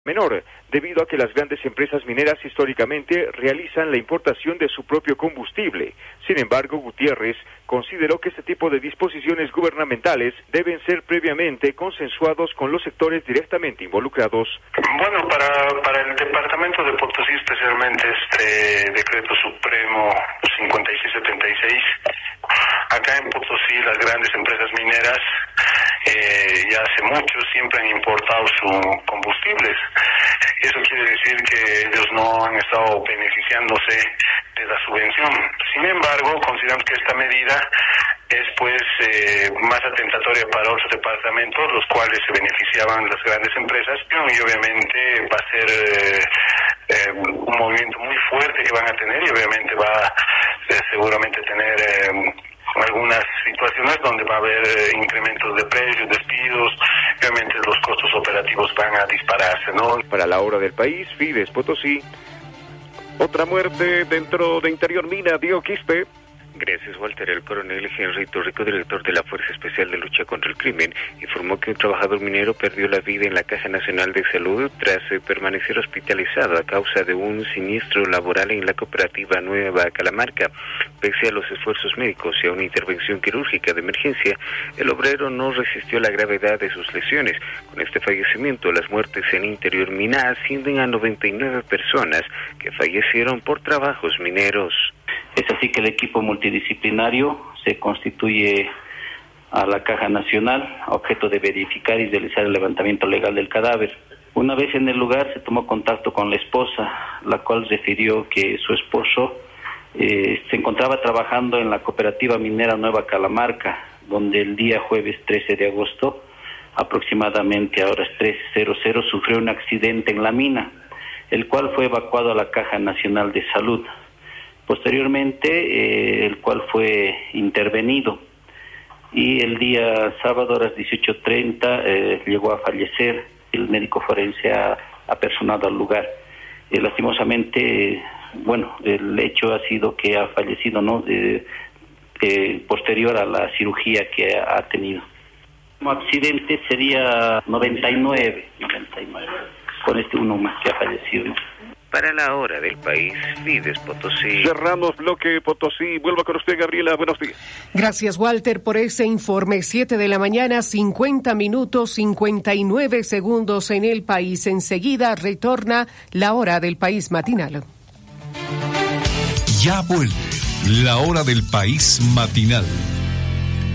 menor, debido a que las grandes empresas mineras históricamente realizan la importación de su propio combustible. Sin embargo, Gutiérrez consideró que este tipo de disposiciones gubernamentales deben ser previamente consensuados con los sectores directamente involucrados. Bueno, para el departamento de Potosí, especialmente este decreto supremo 5676, acá en Potosí las grandes empresas mineras ya hace mucho siempre han importado sus combustibles. Eso quiere decir que ellos no han estado beneficiándose de la subvención. Sin embargo, consideramos que esta medida es más atentatoria para otros departamentos, los cuales se beneficiaban las grandes empresas, y obviamente va a ser un movimiento muy fuerte que van a tener, y obviamente va seguramente tener algunas situaciones donde va a haber incrementos de precios, despidos, obviamente los costos operativos van a dispararse, ¿no? Para la hora del país, Fides Potosí. Otra muerte dentro de Interior Mina, Diego Quispe. Gracias, Walter. El coronel Henry Torrico, director de la Fuerza Especial de Lucha contra el Crimen, informó que un trabajador minero perdió la vida en la Caja Nacional de Salud tras permanecer hospitalizado a causa de un siniestro laboral en la cooperativa Nueva Calamarca. Pese a los esfuerzos médicos y a una intervención quirúrgica de emergencia, el obrero no resistió la gravedad de sus lesiones. Con este fallecimiento, las muertes en Interior Mina ascienden a 99 personas que fallecieron por trabajos mineros. Es así que el equipo multidisciplinario se constituye a la Caja Nacional a objeto de verificar y realizar el levantamiento legal del cadáver. Una vez en el lugar se tomó contacto con la esposa, la cual refirió que su esposo se encontraba trabajando en la cooperativa minera Nueva Calamarca, donde el día jueves 13 de agosto, aproximadamente a horas 13:00, sufrió un accidente en la mina, el cual fue evacuado a la Caja Nacional de Salud. Posteriormente, el cual fue intervenido, y el día sábado a las 18:30 llegó a fallecer. El médico forense ha apersonado al lugar. Lastimosamente, el hecho ha sido que ha fallecido, ¿no? Posterior a la cirugía que ha tenido. Como accidente sería 99, con uno más que ha fallecido, ¿no? Para la hora del país, Fides Potosí. Cerramos bloque Potosí. Vuelvo con usted, Gabriela. Buenos días. Gracias, Walter, por ese informe. 7 de la mañana, 50 minutos, 59 segundos en el país. Enseguida retorna la hora del país matinal. Ya vuelve la hora del país matinal.